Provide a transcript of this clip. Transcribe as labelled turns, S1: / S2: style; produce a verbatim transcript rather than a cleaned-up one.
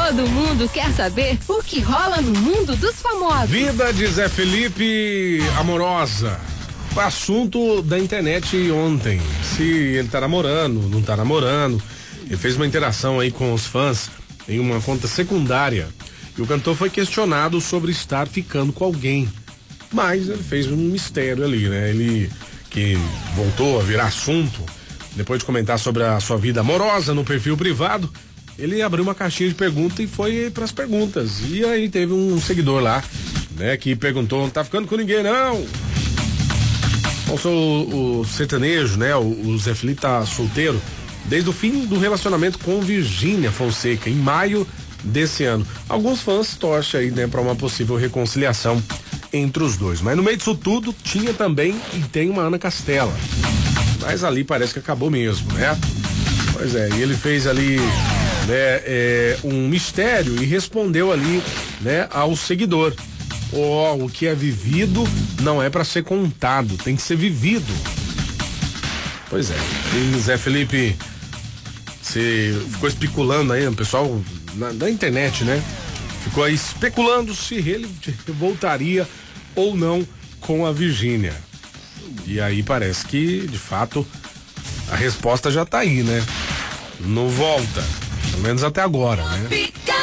S1: Todo mundo quer saber o que rola no mundo dos famosos.
S2: Vida de Zé Felipe amorosa. O assunto da internet ontem. Se ele tá namorando, não tá namorando. Ele fez uma interação aí com os fãs em uma conta secundária. E o cantor foi questionado sobre estar ficando com alguém. Mas ele fez um mistério ali, né? Ele que voltou a virar assunto depois de comentar sobre a sua vida amorosa no perfil privado. Ele abriu uma caixinha de perguntas e foi pras perguntas. E aí teve um seguidor lá, né, que perguntou: não tá ficando com ninguém, não? Bom, sou o, o sertanejo, né? O, o Zé Felipe tá solteiro desde o fim do relacionamento com Virgínia Fonseca, em maio desse ano. Alguns fãs torcem aí, né, pra uma possível reconciliação entre os dois. Mas no meio disso tudo, tinha também e tem uma Ana Castela. Mas ali parece que acabou mesmo, né? Pois é, e ele fez ali, né, é, um mistério e respondeu ali, né, ao seguidor: ó, oh, o que é vivido não é para ser contado, tem que ser vivido. Pois é, e Zé Felipe se ficou especulando aí, o pessoal na, na internet, né? Ficou aí especulando se ele voltaria ou não com a Virgínia. E aí parece que, de fato, a resposta já tá aí, né? Não volta. Pelo menos até agora, né?